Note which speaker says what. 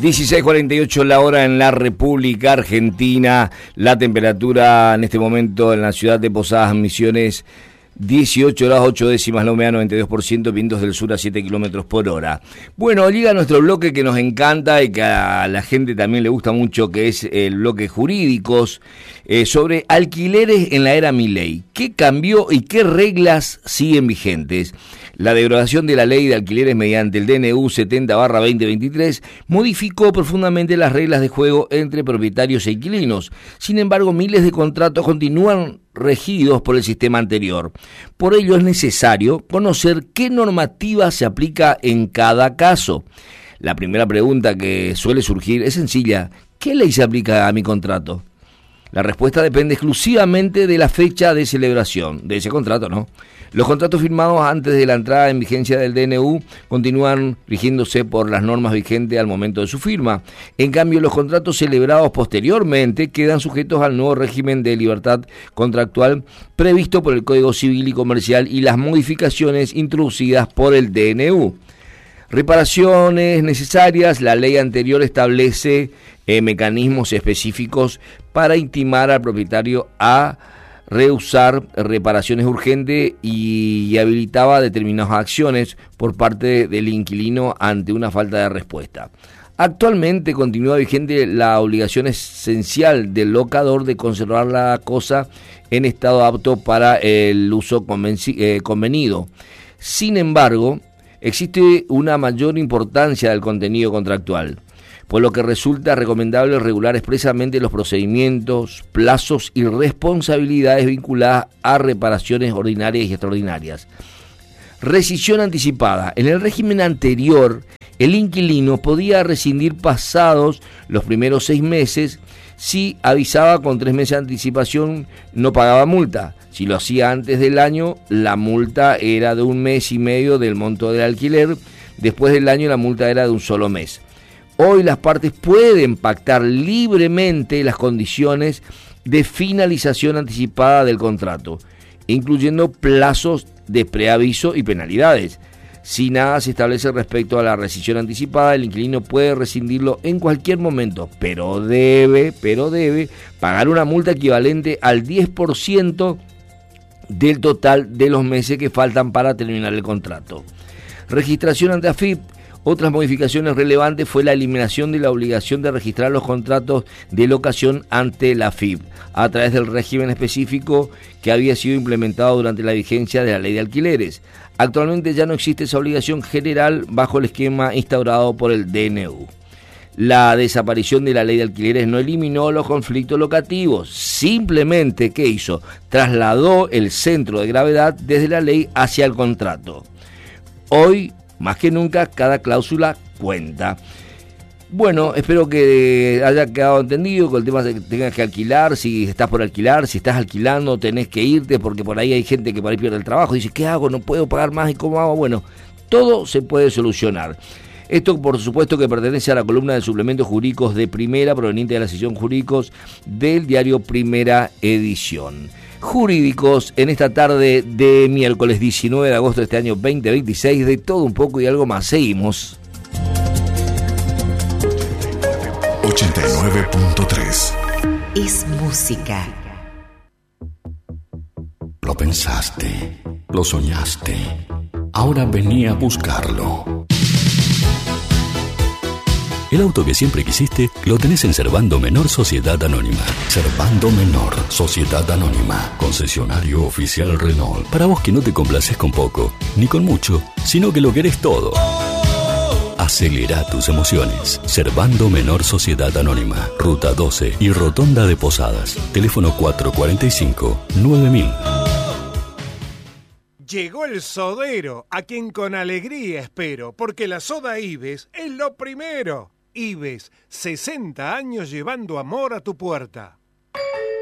Speaker 1: 16:48 la hora en la República Argentina. La temperatura en este momento en la ciudad de Posadas Misiones, 18 grados 8 décimas, la humedad 92%, vientos del sur a 7 kilómetros por hora. Bueno, llega nuestro bloque que nos encanta y que a la gente también le gusta mucho, que es el bloque jurídicos, sobre alquileres en la era Milei. ¿Qué cambió y qué reglas siguen vigentes? La derogación de la ley de alquileres mediante el DNU 70/2023 modificó profundamente las reglas de juego entre propietarios e inquilinos. Sin embargo, miles de contratos continúan regidos por el sistema anterior. Por ello es necesario conocer qué normativa se aplica en cada caso. La primera pregunta que suele surgir es sencilla: ¿qué ley se aplica a mi contrato? La respuesta depende exclusivamente de la fecha de celebración de ese contrato, ¿no? Los contratos firmados antes de la entrada en vigencia del DNU continúan rigiéndose por las normas vigentes al momento de su firma. En cambio, los contratos celebrados posteriormente quedan sujetos al nuevo régimen de libertad contractual previsto por el Código Civil y Comercial y las modificaciones introducidas por el DNU. Reparaciones necesarias. La ley anterior establece mecanismos específicos para intimar al propietario a rehusar reparaciones urgentes y habilitaba determinadas acciones por parte del inquilino ante una falta de respuesta. Actualmente continúa vigente la obligación esencial del locador de conservar la cosa en estado apto para el uso convenido. Sin embargo, existe una mayor importancia del contenido contractual, por lo que resulta recomendable regular expresamente los procedimientos, plazos y responsabilidades vinculadas a reparaciones ordinarias y extraordinarias. Rescisión anticipada. En el régimen anterior, el inquilino podía rescindir pasados los primeros 6 meses. Si avisaba con 3 meses de anticipación, no pagaba multa. Si lo hacía antes del año, la multa era de 1 mes y medio del monto del alquiler. Después del año, la multa era de 1 solo mes. Hoy las partes pueden pactar libremente las condiciones de finalización anticipada del contrato, incluyendo plazos de preaviso y penalidades. Si nada se establece respecto a la rescisión anticipada, el inquilino puede rescindirlo en cualquier momento, pero debe pagar una multa equivalente al 10% del total de los meses que faltan para terminar el contrato. Registración ante AFIP. Otras modificaciones relevantes fue la eliminación de la obligación de registrar los contratos de locación ante la AFIP a través del régimen específico que había sido implementado durante la vigencia de la ley de alquileres. Actualmente ya no existe esa obligación general bajo el esquema instaurado por el DNU. La desaparición de la ley de alquileres no eliminó los conflictos locativos, simplemente, ¿qué hizo? Trasladó el centro de gravedad desde la ley hacia el contrato. Hoy, más que nunca, cada cláusula cuenta. Bueno, espero que haya quedado entendido con el tema de que tengas que alquilar, si estás por alquilar, si estás alquilando, tenés que irte, porque por ahí hay gente que por ahí pierde el trabajo y dice, ¿qué hago? No puedo pagar más, ¿y cómo hago? Bueno, todo se puede solucionar. Esto, por supuesto, que pertenece a la columna de suplementos jurídicos de Primera, proveniente de la sección Jurídicos del diario Primera Edición. Jurídicos en esta tarde de miércoles 19 de agosto de este año 2026, de todo un poco y algo más. Seguimos.
Speaker 2: 89.3
Speaker 3: es música.
Speaker 2: Lo pensaste, lo soñaste, ahora venía a buscarlo.
Speaker 4: El auto que siempre quisiste lo tenés en Servando Menor Sociedad Anónima.
Speaker 2: Servando Menor Sociedad Anónima, concesionario oficial Renault.
Speaker 4: Para vos que no te complaces con poco, ni con mucho, sino que lo querés todo. Acelera tus emociones. Servando Menor Sociedad Anónima, Ruta 12 y Rotonda de Posadas. Teléfono 445-9000.
Speaker 5: Llegó el sodero, a quien con alegría espero, porque la soda Ives es lo primero. Ives, 60 años llevando amor a tu puerta.